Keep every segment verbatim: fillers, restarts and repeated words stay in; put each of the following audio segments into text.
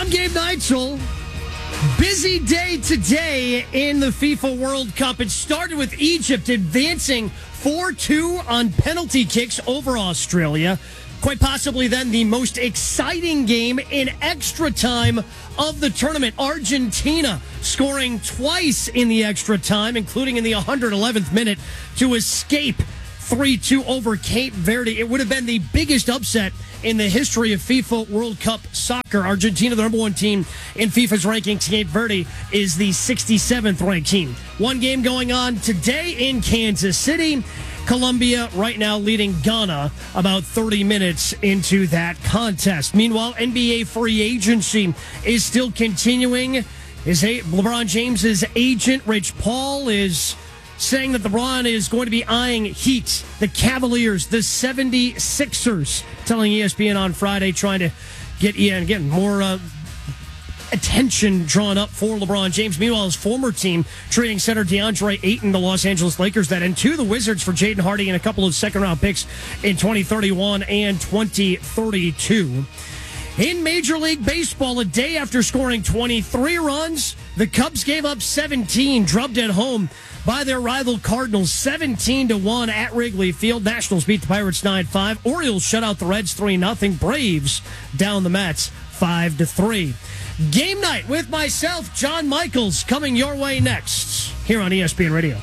I'm Gabe Neitzel. Busy day today in the FIFA World Cup. It started with Egypt advancing four two on penalty kicks over Australia. Quite possibly then the most exciting game in extra time of the tournament. Argentina scoring twice in the extra time, including in the one hundred eleventh minute to escape three two over Cape Verde. It would have been the biggest upset in the history of FIFA World Cup soccer. Argentina, the number one team in FIFA's rankings. Cape Verde is the sixty-seventh ranked team. One game going on today in Kansas City. Colombia right now leading Ghana about thirty minutes into that contest. Meanwhile, N B A free agency is still continuing. Is LeBron James's agent, Rich Paul, is saying that LeBron is going to be eyeing Heat, the Cavaliers, the seventy-sixers, telling E S P N on Friday, trying to get yeah, again, more uh, attention drawn up for LeBron James. Meanwhile, his former team trading center DeAndre Ayton, the Los Angeles Lakers, that and to the Wizards for Jaden Hardy and a couple of second-round picks in twenty thirty-one and twenty thirty-two. In Major League Baseball, a day after scoring twenty-three runs, the Cubs gave up seventeen, drubbed at home by their rival Cardinals, seventeen to one at Wrigley Field. Nationals beat the Pirates nine five. Orioles shut out the Reds three nothing. Braves down the Mets five to three. Game night with myself, John Michaels, coming your way next here on E S P N Radio.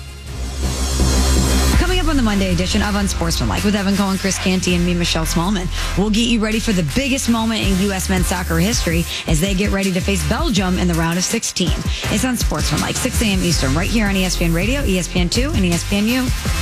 Coming up on the Monday edition of Unsportsmanlike with Evan Cohen, Chris Canty, and me, Michelle Smallman. We'll get you ready for the biggest moment in U S men's soccer history as they get ready to face Belgium in the round of sixteen. It's Unsportsmanlike, six a.m. Eastern, right here on E S P N Radio, E S P N two, and E S P N U.